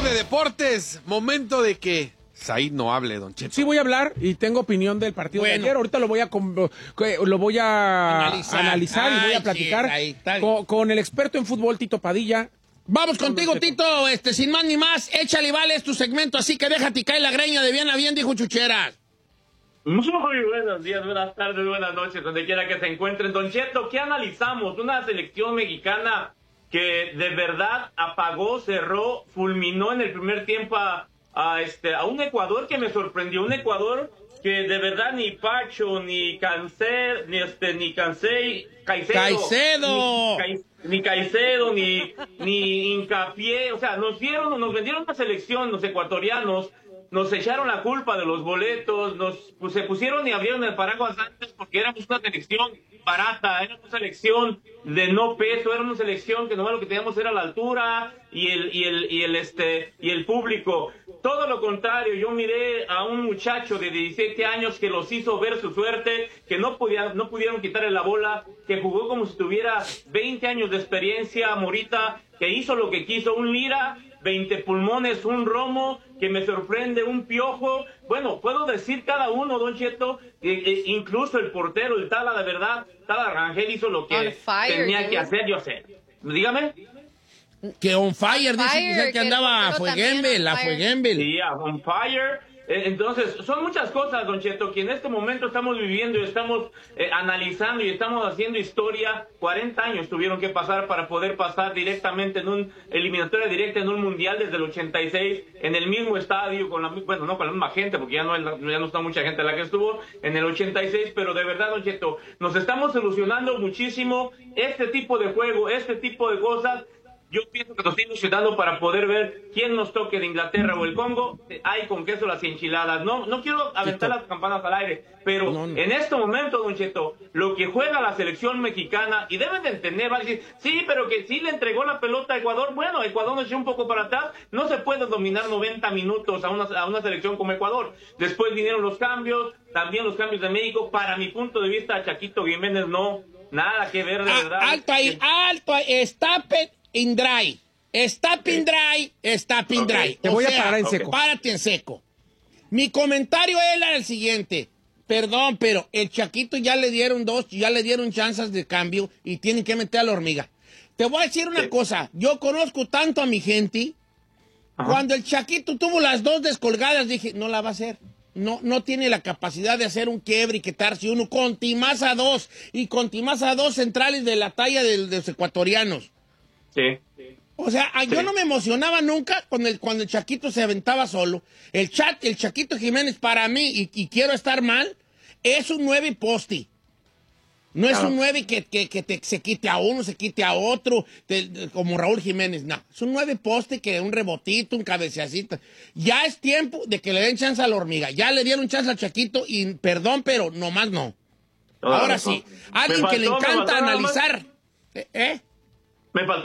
de deportes, momento de que Said no hable, don Cheto. Sí voy a hablar y tengo opinión del partido de ayer. Ahorita lo voy a analizar y voy a platicar con el experto en fútbol, Tito Padilla. Vamos contigo, Tito, sin más ni más, échale, vale, es tu segmento, así que déjate caer la greña de bien a bien, dijo Chucheras. Muy buenos días, buenas tardes, buenas noches, donde quiera que se encuentren. Don Cheto, ¿qué analizamos? Una selección mexicana que de verdad apagó, cerró, fulminó en el primer tiempo a un Ecuador que me sorprendió, un Ecuador que de verdad ni Pacho, ni Caicedo, ni Hincapié, o sea, nos vendieron una selección, los ecuatorianos, nos echaron la culpa de los boletos, se pusieron y abrieron el paraguas antes porque éramos una selección barata, era una selección de no peso, era una selección que nomás lo que teníamos era la altura y el público. Todo lo contrario, yo miré a un muchacho de 17 años que los hizo ver su suerte, que no pudieron quitarle la bola, que jugó como si tuviera 20 años de experiencia, Morita, que hizo lo que quiso, un Lira, 20 pulmones, un Romo, que me sorprende, un Piojo. Bueno, puedo decir cada uno, don Cheto, incluso el portero, el Tala, de verdad, Tala Rangel hizo lo que tenía que hacer, yo sé. Dígame. Que on fire, dice que andaba Fueguembel, la Fueguembel. Sí, on fire. Entonces, son muchas cosas, don Cheto, que en este momento estamos viviendo y estamos analizando y estamos haciendo historia. 40 años tuvieron que pasar para poder pasar directamente en un eliminatoria directa en un mundial desde el 86, en el mismo estadio, no con la misma gente, porque ya no está mucha gente la que estuvo en el 86, pero de verdad, don Cheto, nos estamos ilusionando muchísimo este tipo de juego, este tipo de cosas. Yo pienso que nos estoy ilusionando para poder ver quién nos toque de Inglaterra o el Congo. Hay con queso las enchiladas. No quiero aventar las campanas al aire, pero en este momento, don Cheto, lo que juega la selección mexicana, y deben de entender, van a decir, sí, pero que sí le entregó la pelota a Ecuador. Bueno, Ecuador nos echó un poco para atrás. No se puede dominar 90 minutos a una selección como Ecuador. Después vinieron los cambios, también los cambios de México. Para mi punto de vista, Chaquito Jiménez no, nada que ver, de verdad. Alto ahí, Stopping dry. Te voy a parar en seco. Párate en seco. Mi comentario era el siguiente. Perdón, pero el Chaquito ya le dieron chances de cambio y tienen que meter a la hormiga. Te voy a decir una cosa. Yo conozco tanto a mi gente. Ajá. Cuando el Chaquito tuvo las dos descolgadas, dije, no la va a hacer. No tiene la capacidad de hacer un quiebre y quitarse uno. Contimás a dos centrales de la talla de los ecuatorianos. Sí. O sea, yo no me emocionaba nunca cuando el Chaquito se aventaba solo. El Chaquito Jiménez para mí, y quiero estar mal, es un 9 poste. No es un 9 que se quite a uno, se quite a otro, como Raúl Jiménez. No, es un 9 poste que un rebotito, un cabeceacito. Ya es tiempo de que le den chance a la hormiga. Ya le dieron chance al Chaquito y perdón, pero nomás no. Ahora sí, alguien que le encanta analizar. Me faltó